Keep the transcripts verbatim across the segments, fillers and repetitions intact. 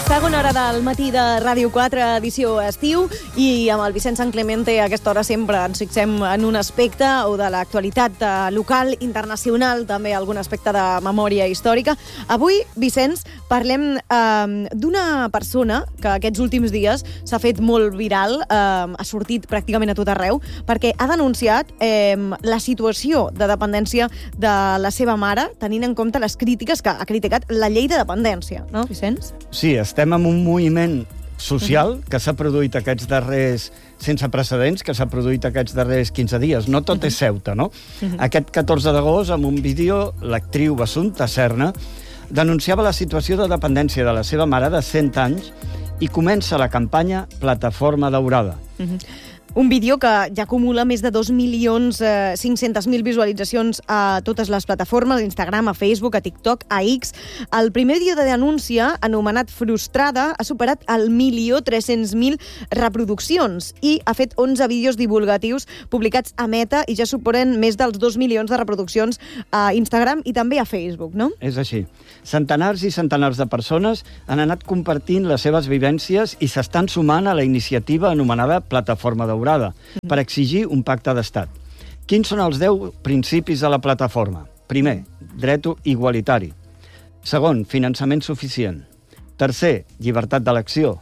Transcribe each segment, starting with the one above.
Segona hora del matí de Ràdio quatre, edició estiu, i amb el Vicent Sanclemente a aquesta hora sempre ens fixem en un aspecte o de l'actualitat local, internacional, també algun aspecte de memòria històrica. Avui, Vicenç, parlem eh, d'una persona que aquests últims dies s'ha fet molt viral, eh, ha sortit pràcticament a tot arreu, perquè ha denunciat eh, la situació de dependència de la seva mare, tenint en compte les crítiques que ha criticat la llei de dependència, no, Vicenç? Sí, estem en un moviment social que s'ha produït aquests darrers, sense precedents, que s'ha produït aquests darrers quinze dies. No tot és Ceuta, no? Aquest catorze d'agost, amb un vídeo, l'actriu Assumpta Serna denunciava la situació de dependència de la seva mare de cent anys i comença la campanya Plataforma Daurada. Un vídeo que ja acumula més de dos milions cinc-centes mil visualitzacions a totes les plataformes, a Instagram, a Facebook, a TikTok, a X. El primer vídeo de denúncia, anomenat Frustrada, ha superat el milió tres-cents mil reproduccions i ha fet onze vídeos divulgatius publicats a Meta i ja superen més dels dos milions de reproduccions a Instagram i també a Facebook, no? És així. Centenars i centenars de persones han anat compartint les seves vivències i s'estan sumant a la iniciativa anomenada Plataforma Daurada per exigir un pacte d'estat. Quins són els deu principis de la plataforma? Primer, dret igualitari. Segon, finançament suficient. Tercer, llibertat d'elecció.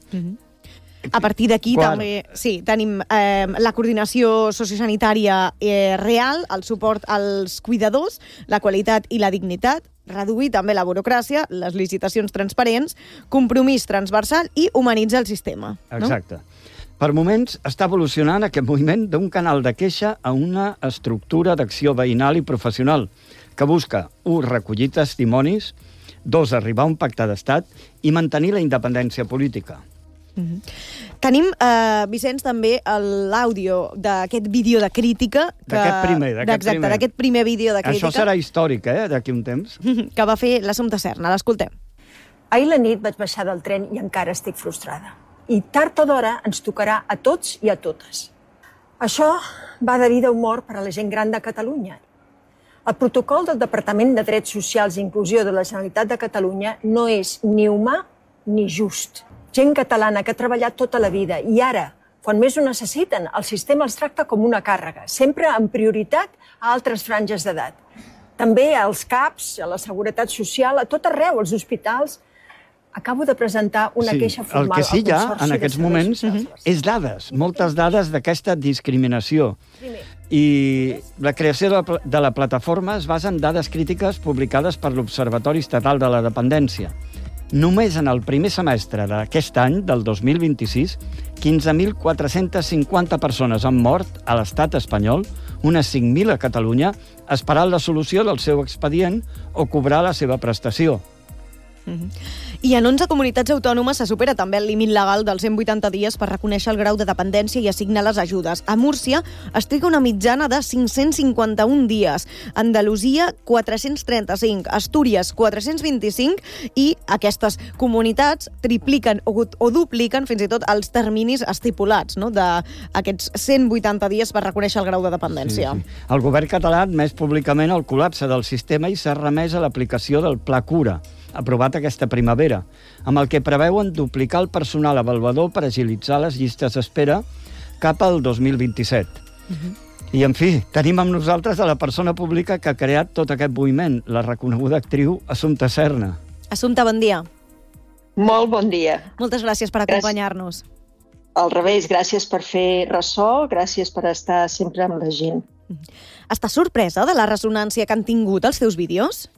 A partir d'aquí també sí, tenim eh, la coordinació sociosanitària eh, real, el suport als cuidadors, la qualitat i la dignitat, reduir també la burocràcia, les licitacions transparents, compromís transversal i humanitzar el sistema. Exacte. No? Per moments està evolucionant aquest moviment d'un canal de queixa a una estructura d'acció veïnal i professional que busca, un, recollir testimonis, dos, arribar a un pacte d'estat i mantenir la independència política. Mm-hmm. Tenim, eh, Vicenç, també l'àudio d'aquest vídeo de crítica que... D'aquest primer, d'aquest Exacte, primer. d'aquest primer vídeo de crítica. Això serà històric, eh, d'aquí un temps. Que va fer l'Assumpta Serna. L'escoltem. Ahir la nit vaig baixar del tren i encara estic frustrada. I tard o d'hora ens tocarà a tots i a totes. Això va de vida o mort per a la gent gran de Catalunya. El protocol del Departament de Drets Socials i Inclusió de la Generalitat de Catalunya no és ni humà ni just. Gent catalana que ha treballat tota la vida i ara, quan més ho necessiten, el sistema els tracta com una càrrega, sempre en prioritat a altres franges d'edat. També als CAPs, a la Seguretat Social, a tot arreu, als hospitals. Acabo de presentar una sí, queixa formal. El que sí hi ha en aquests moments és dades, moltes dades d'aquesta discriminació. I la creació de la, de la plataforma es basa en dades crítiques publicades per l'Observatori Estatal de la Dependència. Només en el primer semestre d'aquest any, del dos mil vint-i-sis, quinze mil quatre-cents cinquanta persones han mort a l'estat espanyol, unes cinc mil a Catalunya, esperant la solució del seu expedient o cobrar la seva prestació. I en onze comunitats autònomes se supera també el límit legal dels cent vuitanta dies per reconèixer el grau de dependència i assignar les ajudes. A Múrcia es triga una mitjana de cinc-cents cinquanta-un dies, Andalusia quatre-cents trenta-cinc, Astúries quatre-cents vint-i-cinc i aquestes comunitats tripliquen o, o dupliquen fins i tot els terminis estipulats, no?, d'aquests cent vuitanta dies per reconèixer el grau de dependència. Sí, sí. El govern català ha admès públicament el col·lapse del sistema i s'ha remès a l'aplicació del Pla Cura, aprovat aquesta primavera, amb el que preveuen duplicar el personal avaluador per agilitzar les llistes d'espera cap al dos mil vint-i-set. Uh-huh. I, en fi, tenim amb nosaltres a la persona pública que ha creat tot aquest moviment, la reconeguda actriu Assumpta Serna. Assumpta, bon dia. Molt bon dia. Moltes gràcies per acompanyar-nos. Al revés, gràcies per fer ressò, gràcies per estar sempre amb la gent. Uh-huh. Estàs sorpresa de la ressonància que han tingut els teus vídeos?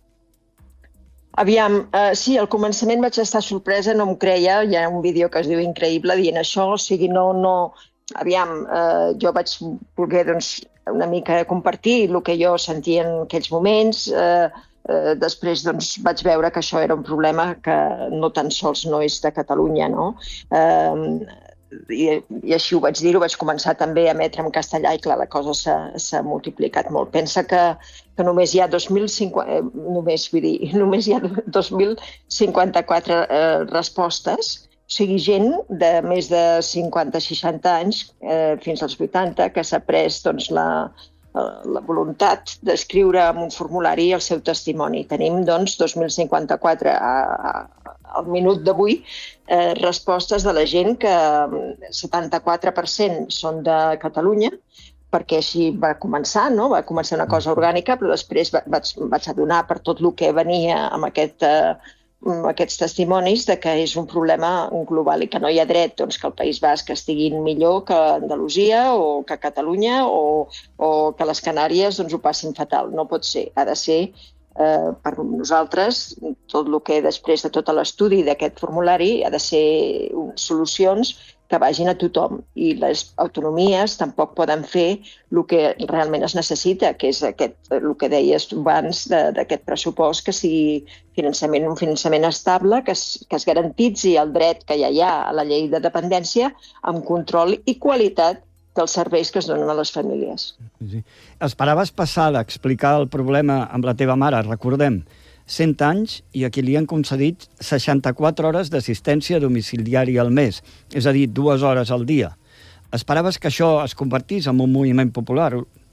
Aviam, uh, sí, al començament vaig estar sorpresa, no m'ho creia, hi ha un vídeo que es diu Increïble dient això, o sigui, no, no... Aviam, uh, jo vaig voler, doncs, una mica compartir el que jo sentia en aquells moments, uh, uh, després, doncs, vaig veure que això era un problema que no tan sols no és de Catalunya, no? Uh, I, i així ho vaig dir, ho vaig començar també a emetre en castellà i clar, la cosa s'ha multiplicat molt. Pensa que, que només hi ha dos mil cinquanta, només, vull dir, només hi ha dos mil cinquanta-quatre eh, respostes, o sigui, gent de més de cinquanta a seixanta anys, eh, fins als vuitanta, que s'ha pres doncs, la, la voluntat d'escriure en un formulari el seu testimoni. Tenim, doncs, dos mil cinquanta-quatre a, a, al minut d'avui eh, respostes de la gent que el setanta-quatre per cent són de Catalunya, perquè així va començar, no? Va començar una cosa orgànica, però després vaig, vaig adonar per tot el que venia amb, aquest, eh, amb aquests testimonis de que és un problema global i que no hi ha dret doncs, que el País Basc estiguin millor que Andalusia o que Catalunya o, o que les Canàries doncs, ho passin fatal. No pot ser. Ha de ser, eh, per nosaltres, tot el que després de tot l'estudi d'aquest formulari ha de ser solucions que vagin a tothom i les autonomies tampoc poden fer el que realment es necessita, que és aquest, el que deies abans d'aquest pressupost que sigui finançament, un finançament estable, que es, que es garantitzi el dret que ja hi ha a la llei de dependència amb control i qualitat dels serveis que es donen a les famílies. Sí. Esperaves passar d'explicar el problema amb la teva mare, recordem, cent anys i a qui li han concedit seixanta-quatre hores d'assistència domiciliària al mes, és a dir, dues hores al dia. Esperaves que això es convertís en un moviment popular?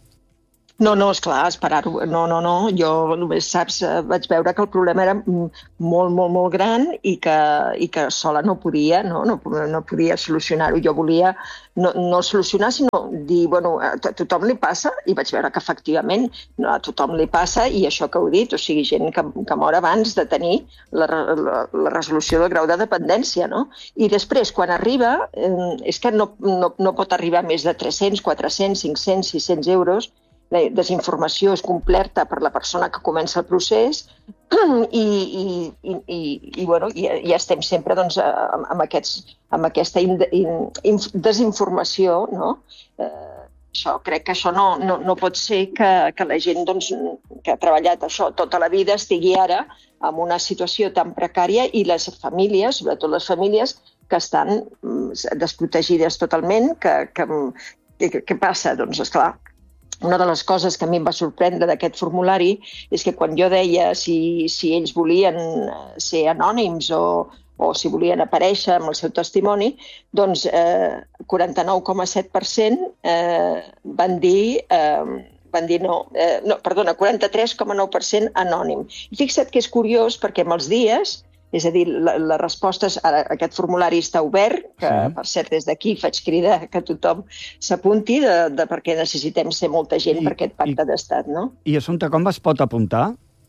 No, no, esclar, esperar-ho. No, no, no. Jo només, saps, vaig veure que el problema era molt, molt, molt gran i que, i que sola no podia, no, no, no podia solucionar-ho. Jo volia no, no solucionar, sinó dir, bueno, a tothom li passa, i vaig veure que efectivament no, a tothom li passa, i això que heu dit, o sigui, gent que, que mor abans de tenir la, la, la resolució del grau de dependència, no? I després, quan arriba, eh, és que no, no, no pot arribar més de tres-cents, quatre-cents, cinc-cents, sis-cents euros. La desinformació és completa per la persona que comença el procés i, i, i, i, i, bueno, i, i estem sempre doncs, amb, amb, aquests, amb aquesta in, in, desinformació. No? Eh, això, crec que això no, no, no pot ser que, que la gent doncs, que ha treballat això tota la vida estigui ara en una situació tan precària i les famílies, sobretot les famílies, que estan desprotegides totalment. Que, que, què passa? Doncs, esclar, una de les coses que a mi em va sorprendre d'aquest formulari és que quan jo deia si, si ells volien ser anònims o, o si volien aparèixer amb el seu testimoni, doncs eh, quaranta-nou coma set per cent eh, van dir... Eh, van dir no, eh, no, perdona, quaranta-tres coma nou per cent anònim. I fixa't que és curiós perquè amb els dies, és a dir, les respostes, ara aquest formulari està obert, que sí. Per cert des d'aquí faig crida que tothom s'apunti, de, de, perquè necessitem ser molta gent I, per aquest pacte d'estat, no? I Assumpta, com es pot apuntar?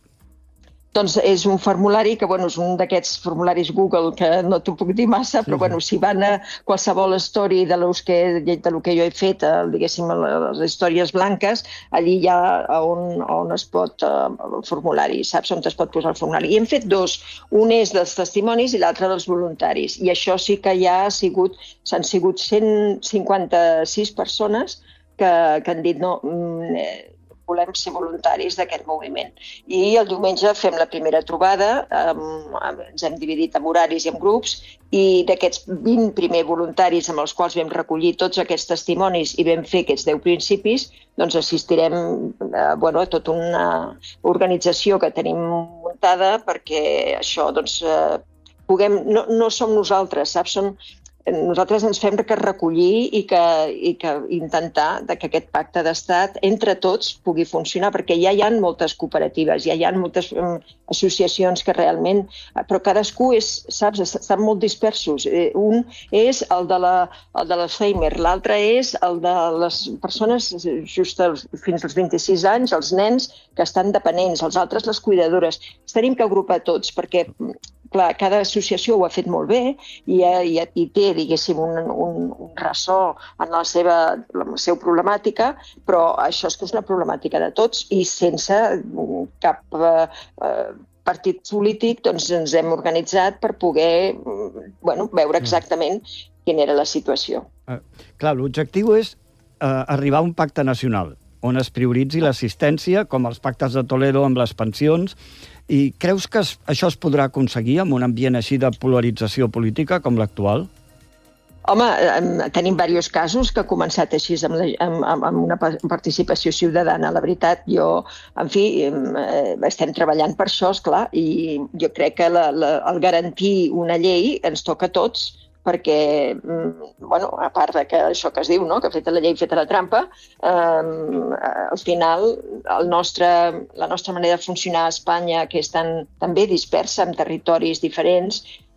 Doncs és un formulari que, bueno, és un d'aquests formularis Google que no t'ho puc dir massa, però, sí, bueno, si van a qualsevol story de lo que, de lo que jo he fet, diguéssim, les històries blanques, allí hi ha on, on es pot, el formulari, saps on es pot posar el formulari. I hem fet dos, un és dels testimonis i l'altre dels voluntaris, i això sí que ja ha sigut, s'han sigut cent cinquanta-sis persones que, que han dit no, eh, volem ser voluntaris d'aquest moviment. I el diumenge fem la primera trobada, um, ens hem dividit en horaris i en grups, i d'aquests vint primers voluntaris amb els quals vam recollir tots aquests testimonis i vam fer aquests deu principis, doncs assistirem eh, bueno, a tota una organització que tenim muntada perquè això, doncs, eh, puguem... No, no som nosaltres, saps? Som... Nosaltres ens fem que recollir i que, i que intentar que aquest pacte d'estat entre tots pugui funcionar, perquè ja hi ha moltes cooperatives, ja hi ha moltes um, associacions que realment... Però cadascú és, saps, estan molt dispersos. Un és el de la, el de l'Alzheimer, l'altre és el de les persones just als, fins als vint-i-sis anys, els nens que estan dependents, els altres les cuidadores. Els tenim que agrupar tots perquè... Clar, cada associació ho ha fet molt bé i, i, i té, diguéssim, un, un, un ressò en la seva, la seva problemàtica, però això és que és una problemàtica de tots i sense cap eh, partit polític doncs ens hem organitzat per poder bueno, veure exactament quina era la situació. Uh, clar, l'objectiu és uh, arribar a un pacte nacional on es prioritzi l'assistència, com els pactes de Toledo amb les pensions. I creus que es, això es podrà aconseguir amb un ambient així de polarització política com l'actual? Home, tenim diversos casos que ha començat així amb, la, amb, amb una participació ciutadana. La veritat, jo, en fi, estem treballant per això, esclar, i jo crec que la, la, el garantir una llei ens toca a tots, perquè, bueno, a part de que això que es diu, no? Que feta la llei, feta la trampa, eh, al final el nostre, la nostra manera de funcionar a Espanya, que és tan, tan bé dispersa en territoris diferents,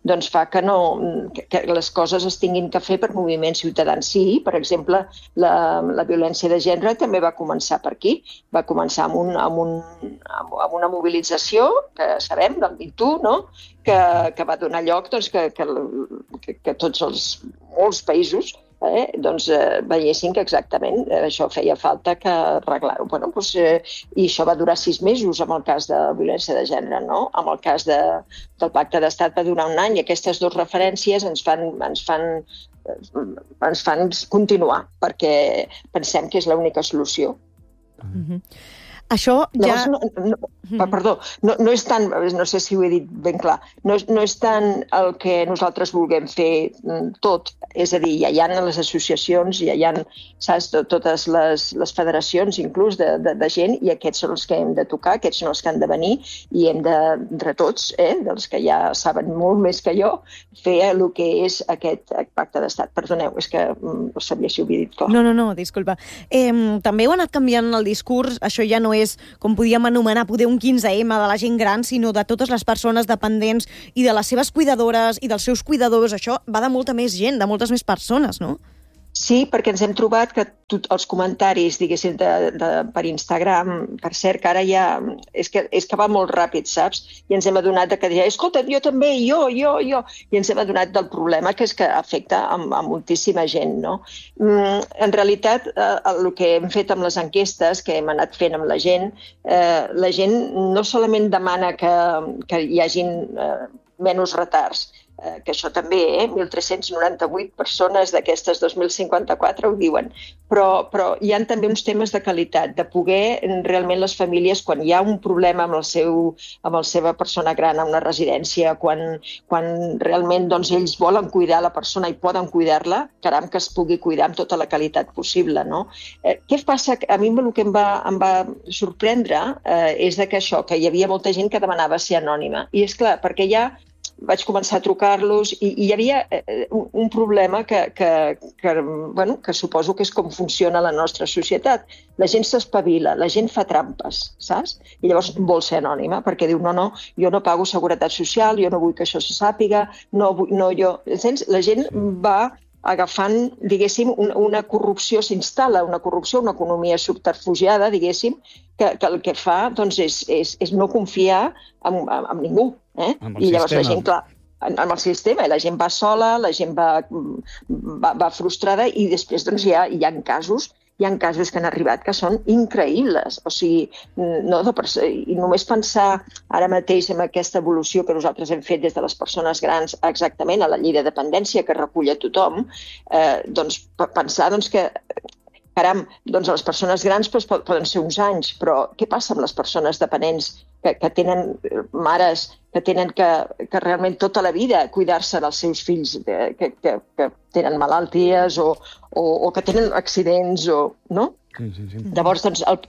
doncs fa que, no, que, que les coses es tinguin que fer per moviments ciutadans. Sí, per exemple, la, la violència de gènere també va començar per aquí. Va començar amb, un, amb, un, amb una mobilització, que sabem, del Me Too, no? que, que va donar lloc doncs, que, que, que tots els molts països Eh, doncs eh, veiessin que exactament eh, això feia falta que arreglar-ho. Bueno, doncs, eh, I això va durar sis mesos amb el cas de violència de gènere, no? Amb el cas de, del Pacte d'Estat va durar un any i aquestes dues referències ens fan, ens fan, eh, ens fan continuar perquè pensem que és l'única solució. Mm-hmm. Això ja... Llavors, no, no, mm. perdó, no, no és tant, no sé si ho he dit ben clar, no, no és tant el que nosaltres vulguem fer tot, és a dir, ja hi ha les associacions, ja hi ha, saps, totes les, les federacions, inclús, de, de, de gent, i aquests són els que hem de tocar, aquests són els que han de venir, i hem de, entre tots, eh, dels que ja saben molt més que jo, fer el que és aquest pacte d'estat. Perdoneu, és que no sabia si ho havia dit clar. No, no, no, disculpa. Eh, també heu anat canviant el discurs, això ja no és, com podíem anomenar, poder un quinze ema de la gent gran, sinó de totes les persones dependents i de les seves cuidadores i dels seus cuidadors. Això va de molta més gent, de moltes més persones, no? Sí, perquè ens hem trobat que tot, els comentaris, diguéssim, de, de, per Instagram, per cert, que ara ja... És que, és que va molt ràpid, saps? I ens hem adonat que deia, escolta, jo també, jo, jo, jo... I ens hem adonat del problema, que és que afecta a, a moltíssima gent, no? Mm, en realitat, eh, el que hem fet amb les enquestes, que hem anat fent amb la gent, eh, la gent no solament demana que, que hi hagin eh, menys retards, Eh, que això també, eh? mil tres-cents noranta-vuit persones d'aquestes dos mil cinquanta-quatre ho diuen, però, però hi ha també uns temes de qualitat, de poder realment les famílies, quan hi ha un problema amb, el seu, amb la seva persona gran a una residència, quan, quan realment doncs, ells volen cuidar la persona i poden cuidar-la, caram, que es pugui cuidar amb tota la qualitat possible. No? Eh, què passa? A mi el que em va, em va sorprendre eh, és que això, que hi havia molta gent que demanava ser anònima. I és clar, perquè ja vaig començar a trucar-los i, i hi havia eh, un, un problema que, que, que, bueno, que suposo que és com funciona la nostra societat. La gent s'espavila, la gent fa trampes, saps? I llavors vol ser anònima perquè diu, no, no, jo no pago seguretat social, jo no vull que això se sàpiga, no, no jo... La gent va agafant, diguéssim, una, una corrupció, s'instal·la una corrupció, una economia subterfugiada, diguéssim, que, que el que fa doncs, és, és, és no confiar en, en, en ningú. Eh? I llavors sistema. La gent, clar, en, en el sistema, la gent va sola, la gent va, va, va frustrada i després doncs, hi, ha, hi ha casos hi ha casos que han arribat que són increïbles. O sigui, no, i només pensar ara mateix en aquesta evolució que nosaltres hem fet des de les persones grans exactament a la llei de dependència que recull a tothom, eh, doncs pensar doncs, que caram, doncs les persones grans doncs, poden ser uns anys, però què passa amb les persones dependents que, que tenen mares que tenen que, que realment tota la vida cuidar-se dels seus fills que, que, que tenen malalties o, o, o que tenen accidents, o, no? Sí, sí, sí. Llavors, doncs, el,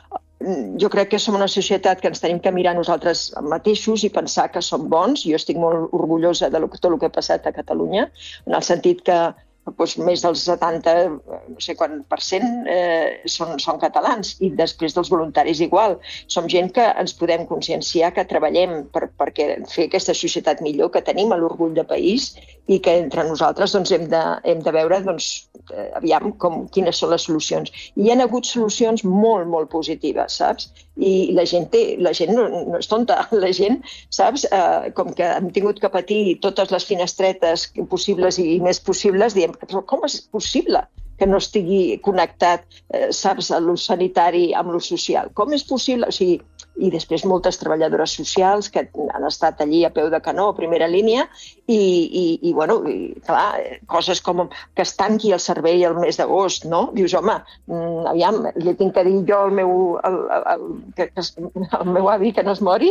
el, jo crec que som una societat que ens tenim que mirar nosaltres mateixos i pensar que som bons. Jo estic molt orgullosa de tot el que ha passat a Catalunya, en el sentit que doncs, més del setanta, no sé quant per cent, eh, són, són catalans i després dels voluntaris igual. Som gent que ens podem conscienciar que treballem per, perquè fer aquesta societat millor, que tenim l'orgull de país i que entre nosaltres doncs, hem, de, hem de veure doncs, eh, aviam com, quines són les solucions. I hi ha hagut solucions molt, molt positives, saps? I la gent, té, la gent no, no és tonta, la gent, saps, eh, com que hem tingut que patir totes les finestretes possibles i més possibles, diem, però com és possible que no estigui connectat, eh, saps, a l'ús sanitari amb l'ús social? Com és possible? O sigui, i després moltes treballadores socials que han estat allí a peu de canó, a primera línia, i, i, i bueno, i, clar, coses com que es tanqui el servei el mes d'agost, no? Dius, home, aviam, li tinc que dir jo al meu, al, al, que, al meu avi que no es mori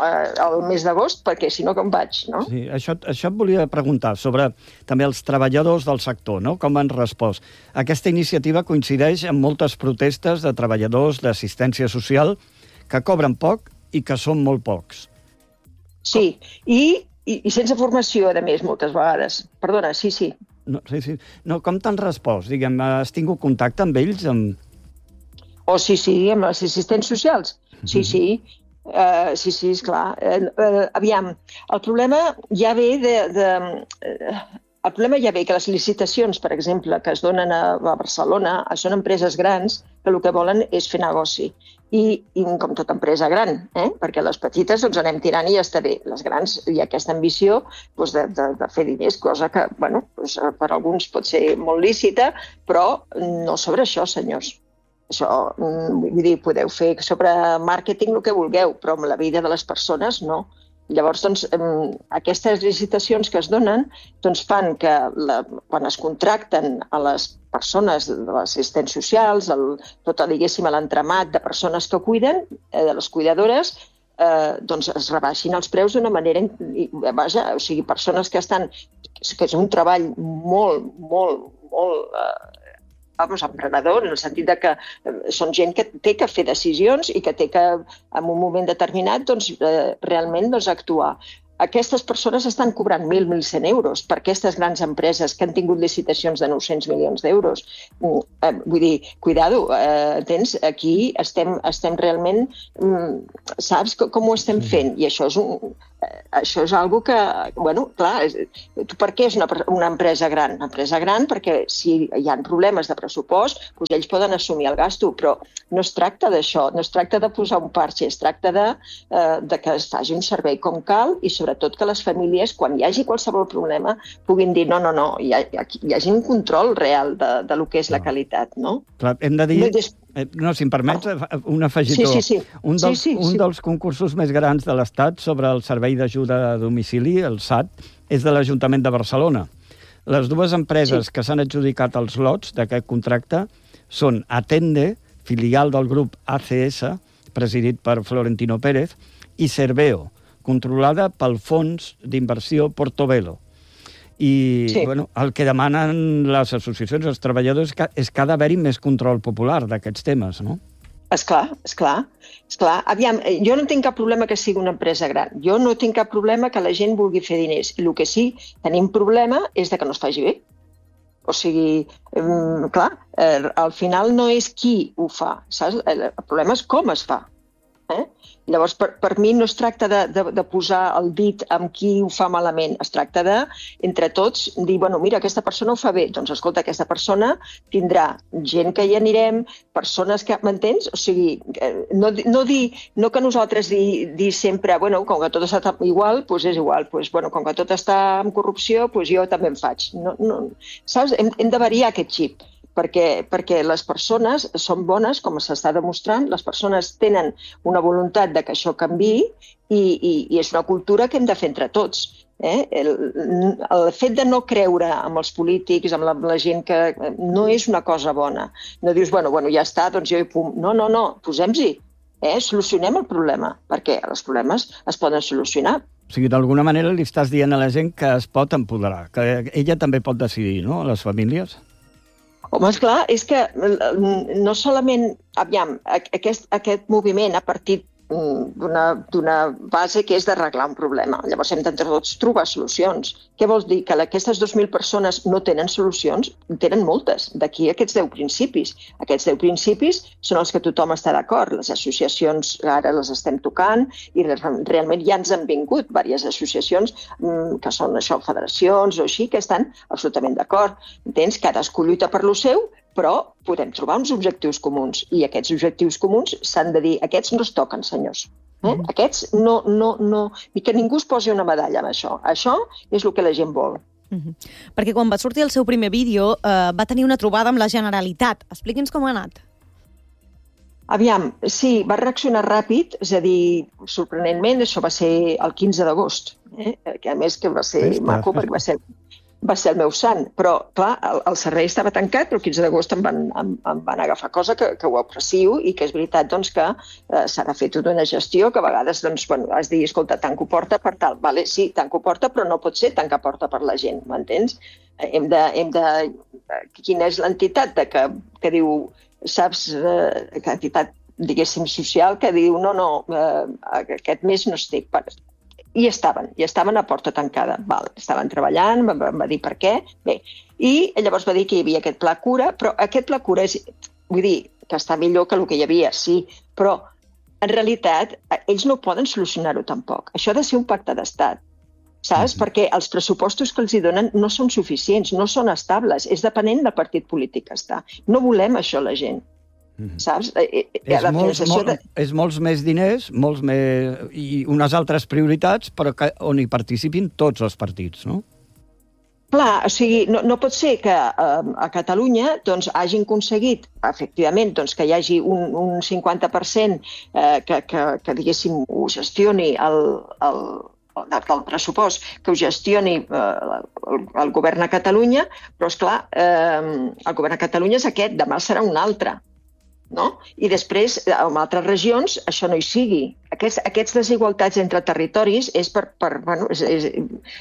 al mes d'agost, perquè si no, com vaig, no? Sí, això, això et volia preguntar sobre també els treballadors del sector, no? Com han respost. Aquesta iniciativa coincideix amb moltes protestes de treballadors d'assistència social que cobren poc i que són molt pocs. Sí, i, i, i sense formació, a més, moltes vegades. Perdona, sí, sí. No, sí, sí. No, com t'han respost? Digue'm, has tingut contacte amb ells? Amb... Oh, sí, sí, amb els assistents socials. Sí, sí. Uh, sí, sí, esclar. Uh, uh, aviam, el problema ja ve de... de uh, el problema ja ve que les licitacions, per exemple, que es donen a, a Barcelona, són empreses grans que el que volen és fer negoci. I, i com tota empresa gran, eh? Perquè les petites doncs, anem tirant i ja està bé. Les grans hi ha aquesta ambició doncs, de, de, de fer diners, cosa que bueno, doncs, per alguns pot ser molt lícita, però no sobre això, senyors. Això, vull dir, podeu fer sobre màrqueting el que vulgueu, però amb la vida de les persones no. Llavors, doncs, aquestes licitacions que es donen doncs, fan que la, quan es contracten a les persones de les assistents socials, el, tot, diguéssim, l'entramat de persones que cuiden, eh, de les cuidadores, eh, doncs es rebaixin els preus d'una manera... Vaja, o sigui, persones que estan... que és un treball molt, molt, molt... Eh, vamos, emprenedor, en el sentit de que són gent que té que fer decisions i que té que, en un moment determinat, doncs, eh, realment doncs, actuar. Aquestes persones estan cobrant mil, mil cent euros per aquestes grans empreses que han tingut licitacions de nou-cents milions d'euros. Eh, vull dir, cuidado, eh, tens, aquí estem, estem realment... Saps com ho estem fent? I això és un... Això és algo que, bueno, clar, per què és una, una empresa gran? Una empresa gran perquè si hi ha problemes de pressupost, doncs ells poden assumir el gasto, però no es tracta d'això, no es tracta de posar un parche, es tracta de, eh, de que es faci un servei com cal i sobretot que les famílies, quan hi hagi qualsevol problema, puguin dir no, no, no, hi, ha, hi hagi un control real de, de lo que és la qualitat, no? Clar, hem de dir... No, si em permets, un afegitó. Sí, sí, sí. Un, dels, sí, sí, un sí. dels concursos més grans de l'Estat sobre el servei d'ajuda a domicili, el S A D, és de l'Ajuntament de Barcelona. Les dues empreses sí. que s'han adjudicat els lots d'aquest contracte són Atende, filial del grup A C S, presidit per Florentino Pérez, i Serveo, controlada pel fons d'inversió Portobello. I sí. bueno, el que demanen les associacions, els treballadors, és que ha d'haver-hi més control popular d'aquests temes, no? Esclar, esclar. esclar. Aviam, jo no tinc cap problema que sigui una empresa gran. Jo no tinc cap problema que la gent vulgui fer diners. I el que sí tenim problema és de que no es faci bé. O sigui, eh, clar, eh, al final no és qui ho fa, saps? El problema és com es fa. Eh? Llavors, per, per mi no es tracta de, de, de posar el dit amb qui ho fa malament, es tracta de, entre tots, dir, bueno, mira, aquesta persona ho fa bé, doncs escolta, aquesta persona tindrà gent que hi anirem, persones que, m'entens? O sigui, no, no, dir, no que nosaltres dir, dir sempre, bueno, com que tot està igual, doncs és igual, doncs, bueno, com que tot està en corrupció, doncs jo també en faig. No, no, saps? Hem, hem de variar aquest xip. Perquè, perquè les persones són bones, com s'està demostrant, les persones tenen una voluntat de que això canviï i, i, i és una cultura que hem de fer entre tots. Eh? El, el fet de no creure amb els polítics, amb la, la gent que no és una cosa bona. No dius, bueno, bueno ja està, doncs jo hi pum. No, no, no, posem-hi. Eh? Solucionem el problema, perquè els problemes es poden solucionar. O sigui, d'alguna manera li estàs dient a la gent que es pot empoderar, que ella també pot decidir, no?, les famílies. Home, esclar, és que no solament, aviam, aquest, aquest moviment ha partit d'una base que és d'arreglar un problema. Llavors hem d'entre tots trobar solucions. Què vols dir? Que aquestes dos mil persones no tenen solucions? Tenen moltes. D'aquí aquests deu principis. Aquests deu principis són els que tothom està d'acord. Les associacions ara les estem tocant i realment ja ens han vingut diverses associacions que són això, federacions o així, que estan absolutament d'acord. Entens? Cadascú lluita per lo seu, però podem trobar uns objectius comuns i aquests objectius comuns s'han de dir, aquests no es toquen, senyors. Eh? Mm. Aquests no, no, no... I que ningú es posi una medalla amb això. Això és el que la gent vol. Mm-hmm. Perquè quan va sortir el seu primer vídeo eh, va tenir una trobada amb la Generalitat. Expliqui'ns com ha anat. Aviam, sí, va reaccionar ràpid, és a dir, sorprenentment, això va ser el quinze d'agost, eh? Que a més que va ser sí, maco perquè va ser... va ser el meu sant, però clar, el, el servei estava tancat, però el quinze d'agost em van, em, em van agafar cosa que, que ho aprecio i que és veritat doncs, que eh, s'ha de fer tota una gestió que a vegades doncs, bueno, has de dir, escolta, tanco porta per tal. Vale, sí, tanco porta, però no pot ser tancar porta per la gent, m'entens? Hem de, hem de... Quina és l'entitat de que, que diu, saps, eh, que entitat, diguéssim, social, que diu, no, no, eh, aquest mes no estic per... I estaven, i estaven a porta tancada. Val, estaven treballant, em va, va dir per què. Bé, i llavors va dir que hi havia aquest pla cura, però aquest pla cura és, vull dir, que està millor que el que hi havia, sí, però en realitat, ells no poden solucionar-ho tampoc. Això ha de ser un pacte d'estat, saps? Mm-hmm. Perquè els pressupostos que els hi donen no són suficients, no són estables, és depenent del partit polític que està. No volem això la gent, mm-hmm. saps? És, la molts, molt, de... és molts més diners molts més, i unes altres prioritats, però que, on hi participin tots els partits, no? Clar, o sigui, no, no pot ser que eh, a Catalunya doncs, hagin aconseguit, efectivament, doncs, que hi hagi un, un cinquanta per cent eh, que, que, que, diguéssim, ho gestioni el, el, el, del pressupost, que ho gestioni eh, el, el govern a Catalunya, però, esclar, eh, el govern a Catalunya és aquest, demà serà un altre. No? I després, en altres regions, això no hi sigui. Aquests, aquests desigualtats entre territoris és per... per bueno, és, és,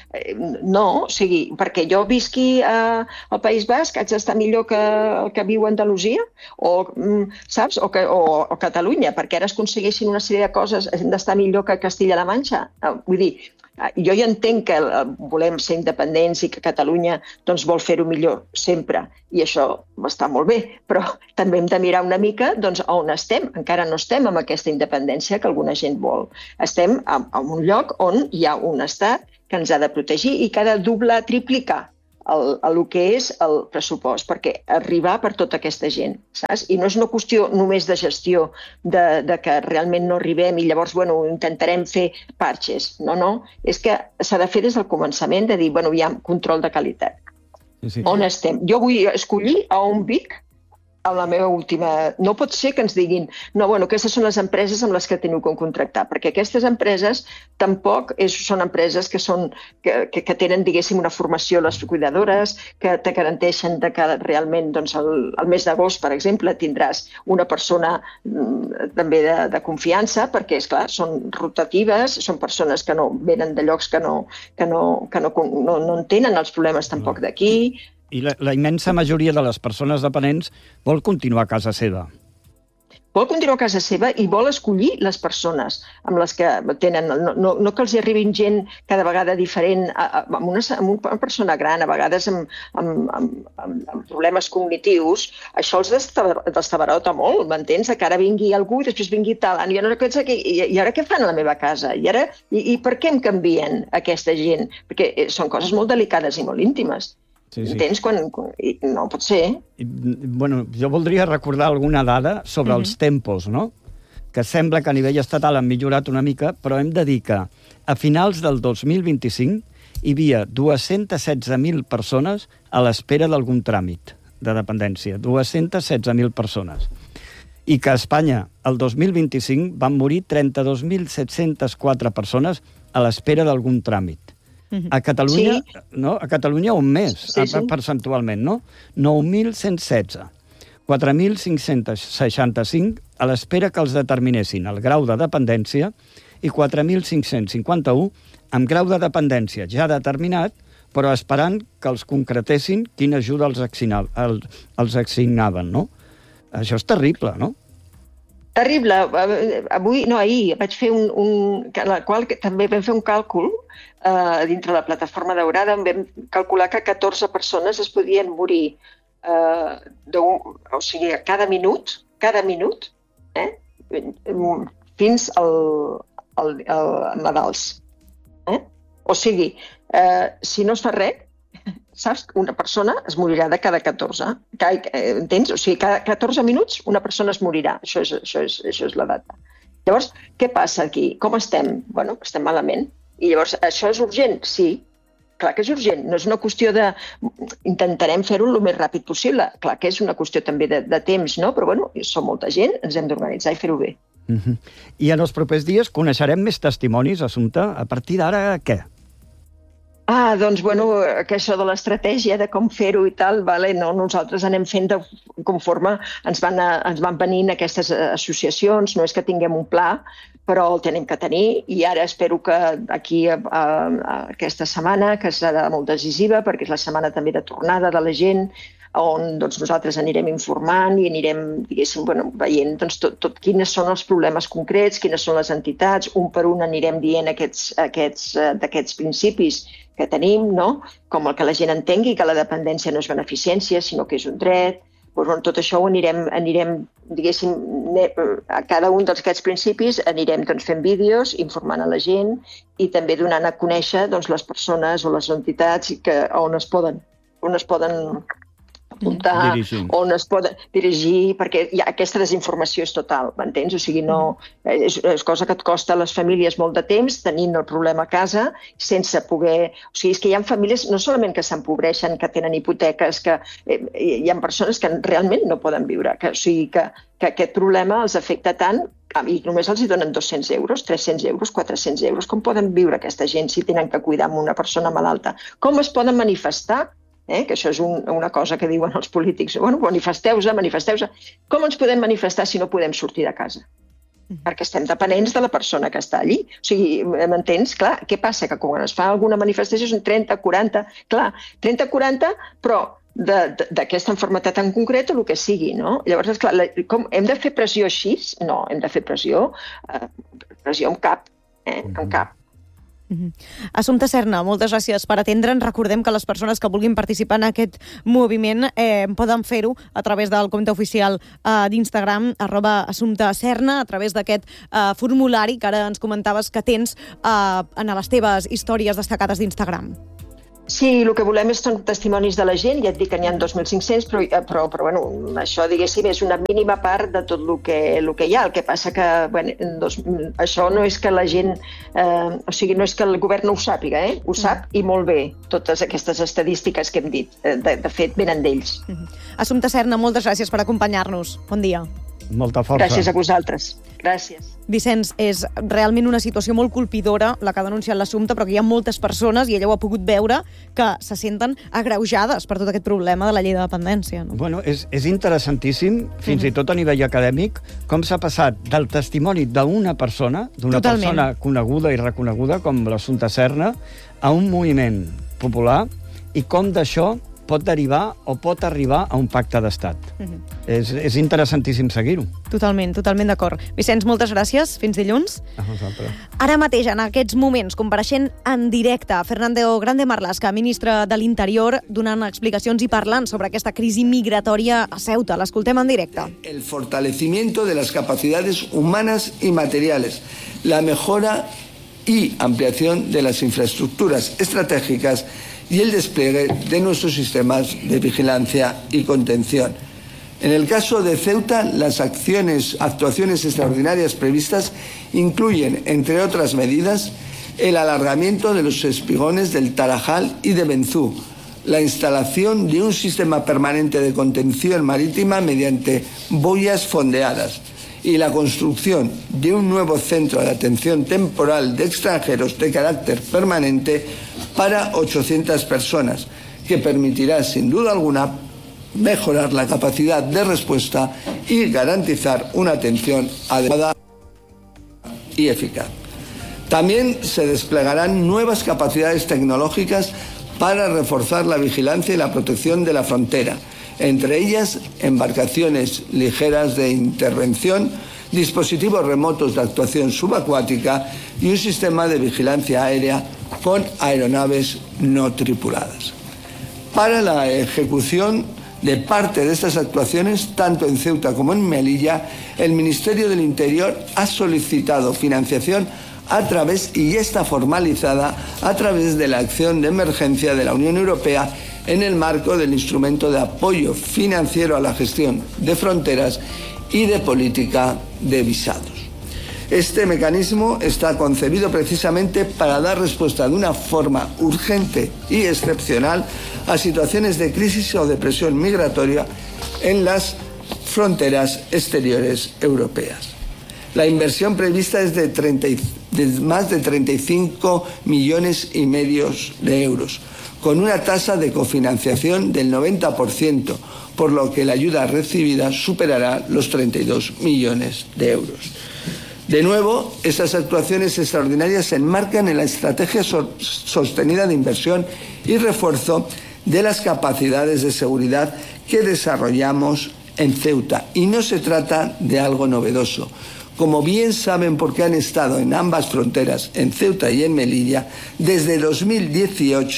no, o sigui, perquè jo visqui a, al País Basc, haig d'estar millor que el que viu a Andalusia, o, saps? O, que, o, o Catalunya, perquè ara es aconseguissin una sèrie de coses, hem d'estar millor que Castilla-La Manxa. Vull dir, jo ja entenc que volem ser independents i que Catalunya doncs, vol fer-ho millor sempre, i això està molt bé, però també hem de mirar una mica doncs, on estem. Encara no estem amb aquesta independència que alguna gent vol. Estem en un lloc on hi ha un estat que ens ha de protegir i que ha de doblar, triplicar el, el que és el pressupost, perquè arribar per tota aquesta gent, saps? I no és una qüestió només de gestió, de, de que realment no arribem i llavors, bueno, intentarem fer parxes. No, no, és que s'ha de fer des del començament, de dir, bueno, hi ha control de qualitat. Sí, sí. On estem? Jo vull escollir a on vic a la meva última... No pot ser que ens diguin no, bueno, aquestes són les empreses amb les que teniu que contractar, perquè aquestes empreses tampoc és, són empreses que, són, que, que, que tenen, diguéssim, una formació, les cuidadores, que te garanteixen de que realment doncs, el, el mes d'agost, per exemple, tindràs una persona mm, també de, de confiança, perquè, és clar, són rotatives, són persones que no venen de llocs que no, que no, que no, no, no entenen els problemes tampoc d'aquí. I la, la immensa majoria de les persones dependents vol continuar a casa seva. Vol continuar a casa seva i vol escollir les persones amb les que tenen... No, no, no que els hi arribin gent cada vegada diferent, amb una, amb una persona gran, a vegades amb, amb, amb, amb, amb problemes cognitius. Això els destabarota molt, m'entens? Que ara vingui algú i després vingui tal. I ara, i, i ara què fan a la meva casa? I, ara, i, i per què em canvien aquesta gent? Perquè són coses molt delicades i molt íntimes. Sí, sí. Entens? Quan, quan, no pot ser. I, bueno, jo voldria recordar alguna dada sobre mm-hmm. els tempos, no? Que sembla que a nivell estatal han millorat una mica, però hem de dir que a finals del dos mil vint-i-cinc hi havia dues-centes setze mil persones a l'espera d'algun tràmit de dependència. dues-centes setze mil persones. I que a Espanya, el dos mil vint-i-cinc, van morir trenta-dos mil set-cents quatre persones a l'espera d'algun tràmit. A Catalunya, sí. no? A Catalunya un mes, sí, sí. percentualment, no? nou mil cent setze. quatre mil cinc-cents seixanta-cinc a l'espera que els determinessin el grau de dependència i quatre mil cinc-cents cinquanta-un amb grau de dependència ja determinat, però esperant que els concretessin quina ajuda els, assignaven, els assignaven, no? Això és terrible, no? Terrible. Avui, no, ahir vaig fer un... un en la qual també vam fer un càlcul eh, dintre la plataforma Daurada, vam calcular que catorze persones es podien morir eh, un, o sigui, cada minut, cada minut, eh, fins al, al, al Nadals. Eh? O sigui, eh, si no es fa res, saps? Una persona es morirà de cada catorze. Entens? O sigui, cada catorze minuts una persona es morirà. Això és, això és, això és la data. Llavors, què passa aquí? Com estem? Bueno, estem malament. I llavors, això és urgent? Sí. Clar que és urgent. No és una qüestió de... Intentarem fer-ho el més ràpid possible. Clar que és una qüestió també de, de temps, no? Però, bueno, som molta gent, ens hem d'organitzar i fer-ho bé. Uh-huh. I en els propers dies coneixerem més testimonis, Assumpta. A partir d'ara, què? Ah, doncs, bueno, que això de l'estratègia, de com fer-ho i tal, vale, no, nosaltres anem fent de, conforme ens van, a, ens van venint aquestes associacions, no és que tinguem un pla, però el tenim que tenir, i ara espero que aquí, a, a, a aquesta setmana, que serà molt decisiva, perquè és la setmana també de tornada de la gent, on doncs, nosaltres anirem informant i anirem, diguéssim, bueno, veient doncs, tot, tot quines són els problemes concrets, quines són les entitats, un per un anirem dient aquests, aquests, d'aquests principis que tenim, no? Com el que la gent entengui que la dependència no és beneficència, sinó que és un dret, doncs, bueno, tot això ho anirem, anirem diguéssim, a cada un d'aquests principis anirem doncs, fent vídeos, informant a la gent i també donant a conèixer doncs, les persones o les entitats que, on es poden, on es poden apuntar, dirigir. on es poden dirigir, perquè ja, aquesta desinformació és total, m'entens? O sigui, no, és, és cosa que et costa a les famílies molt de temps, tenint el problema a casa, sense poder... O sigui, és que hi ha famílies no solament que s'empobreixen, que tenen hipoteques, que eh, hi ha persones que realment no poden viure, que, o sigui, que, que aquest problema els afecta tant i només els hi donen dos-cents euros, tres-cents euros, quatre-cents euros. Com poden viure aquesta gent si tenen que cuidar amb una persona malalta? Com es poden manifestar? Eh? Que això és un, una cosa que diuen els polítics. Bueno, manifesteu-se, manifesteu-se. Com ens podem manifestar si no podem sortir de casa? Perquè estem dependents de la persona que està allí. O sigui, m'entens? Clar, què passa? Que quan es fa alguna manifestació són trenta, quaranta... Clar, trenta, quaranta, però d'aquesta malaltia en concret o el que sigui, no? Llavors, esclar, la, com, hem de fer pressió així? No, hem de fer pressió, eh, pressió amb cap, eh, amb cap. Uh-huh. Assumpta Serna, moltes gràcies per atendre'ns. Recordem que les persones que vulguin participar en aquest moviment eh, poden fer-ho a través del compte oficial eh, d'Instagram, arroba Assumpta Serna, a través d'aquest eh, formulari que ara ens comentaves que tens eh, en les teves històries destacades d'Instagram. Sí, el que volem és testimonis de la gent, ja et dic que n'hi ha dos mil cinc-cents, però, però, però bueno, això, diguéssim, és una mínima part de tot el que, el que hi ha. El que passa que, bueno, dos, això no és que la gent, eh, o sigui, no és que el govern no ho sàpiga, eh? Ho sap i molt bé, totes aquestes estadístiques que hem dit. De, de fet, venen d'ells. Uh-huh. Assumpta Serna, moltes gràcies per acompanyar-nos. Bon dia. Molta força. Gràcies a vosaltres. Gràcies. Vicenç, és realment una situació molt colpidora la que ha denunciat l'Assumpta, però que hi ha moltes persones, i ella ho ha pogut veure, que se senten agreujades per tot aquest problema de la llei de dependència. No? Bueno, és, és interessantíssim, fins mm-hmm. i tot a nivell acadèmic, com s'ha passat del testimoni d'una persona, d'una persona coneguda i reconeguda, com l'Assumpta Serna, a un moviment popular, i com d'això pot derivar o pot arribar a un pacte d'estat. Mm-hmm. És, és interessantíssim seguir-ho. Totalment, totalment d'acord. Vicenç, moltes gràcies. Fins dilluns. A vosaltres. Ara mateix, en aquests moments, compareixent en directe, Fernando Grande Marlaska, ministre de l'Interior, donant explicacions i parlant sobre aquesta crisi migratòria a Ceuta. L'escoltem en directe. El fortalecimiento de las capacidades humanas y materiales, la mejora y ampliación de las infraestructuras estratégicas y el despliegue de nuestros sistemas de vigilancia y contención. En el caso de Ceuta, las acciones, actuaciones extraordinarias previstas incluyen, entre otras medidas, el alargamiento de los espigones del Tarajal y de Benzú, la instalación de un sistema permanente de contención marítima mediante boyas fondeadas y la construcción de un nuevo centro de atención temporal de extranjeros de carácter permanente para ochocientas personas, que permitirá, sin duda alguna, mejorar la capacidad de respuesta y garantizar una atención adecuada y eficaz. También se desplegarán nuevas capacidades tecnológicas para reforzar la vigilancia y la protección de la frontera, entre ellas embarcaciones ligeras de intervención, dispositivos remotos de actuación subacuática y un sistema de vigilancia aérea con aeronaves no tripuladas. Para la ejecución de parte de estas actuaciones, tanto en Ceuta como en Melilla, el Ministerio del Interior ha solicitado financiación a través, y ya está formalizada, a través de la acción de emergencia de la Unión Europea en el marco del instrumento de apoyo financiero a la gestión de fronteras y de política de visados. Este mecanismo está concebido precisamente para dar respuesta de una forma urgente y excepcional a situaciones de crisis o de presión migratoria en las fronteras exteriores europeas. La inversión prevista es de, treinta, de más de treinta y cinco millones y medio de euros, con una tasa de cofinanciación del noventa por ciento, por lo que la ayuda recibida superará los treinta y dos millones de euros. De nuevo, estas actuaciones extraordinarias se enmarcan en la estrategia so- sostenida de inversión y refuerzo de las capacidades de seguridad que desarrollamos en Ceuta. Y no se trata de algo novedoso. Como bien saben, porque han estado en ambas fronteras, en Ceuta y en Melilla, desde dos mil dieciocho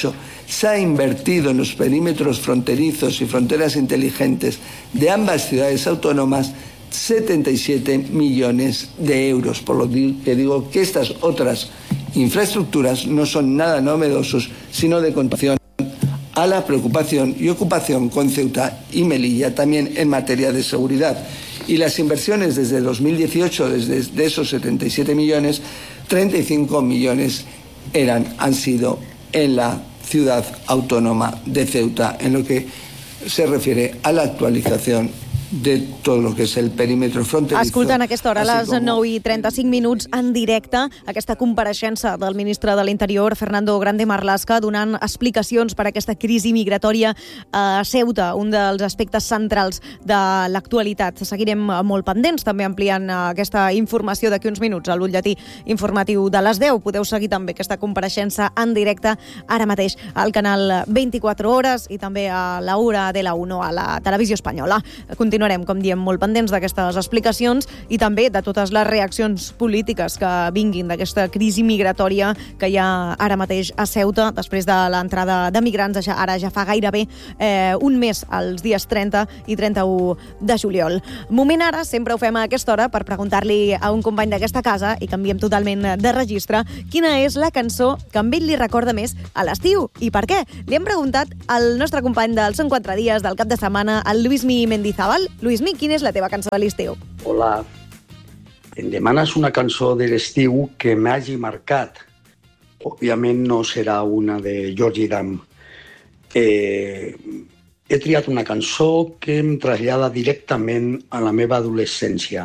se ha invertido en los perímetros fronterizos y fronteras inteligentes de ambas ciudades autónomas setenta y siete millones de euros. Por lo que digo que estas otras infraestructuras no son nada novedosos, sino de continuación a la preocupación y ocupación con Ceuta y Melilla, también en materia de seguridad. Y las inversiones desde dos mil dieciocho, desde de esos setenta y siete millones, treinta y cinco millones eran, han sido en la ciudad autónoma de Ceuta, en lo que se refiere a la actualización de tot el que és el perímetre fronterizo. Escoltant a aquesta hora, a les nou i trenta-cinc minuts, en directe, aquesta compareixença del ministre de l'Interior, Fernando Grande Marlaska, donant explicacions per a aquesta crisi migratòria a Ceuta, un dels aspectes centrals de l'actualitat. Seguirem molt pendents, també ampliant aquesta informació d'aquí uns minuts al butlletí informatiu de les deu. Podeu seguir també aquesta compareixença en directe ara mateix al canal vint-i-quatre hores i també a la Hora de la Uno, a la televisió espanyola. Continuem Continuarem, com diem, molt pendents d'aquestes explicacions i també de totes les reaccions polítiques que vinguin d'aquesta crisi migratòria que hi ha ara mateix a Ceuta després de l'entrada de migrants, ara ja fa gairebé eh, un mes, els dies trenta i trenta-u de juliol. Moment ara, sempre ho fem a aquesta hora, per preguntar-li a un company d'aquesta casa, i canviem totalment de registre, quina és la cançó que amb ell li recorda més a l'estiu i per què? Li hem preguntat al nostre company del Són quatre dies del cap de setmana, el Luismi Mendizábal. Luismi, quina és la teva cançó de l'estiu? Hola. Em demanes una cançó de l'estiu que m'hagi marcat. Òbviament no serà una de Georgie Dan. Eh, he triat una cançó que em trasllada directament a la meva adolescència.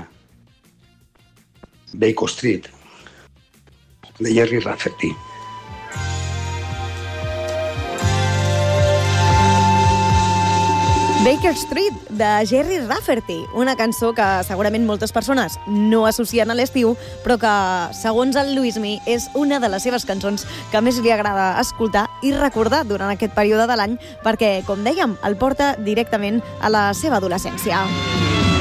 Baker Street, de Gerry Rafferty. Baker Street, de Gerry Rafferty, una cançó que segurament moltes persones no associen a l'estiu, però que, segons el Luismi, és una de les seves cançons que més li agrada escoltar i recordar durant aquest període de l'any, perquè, com dèiem, el porta directament a la seva adolescència.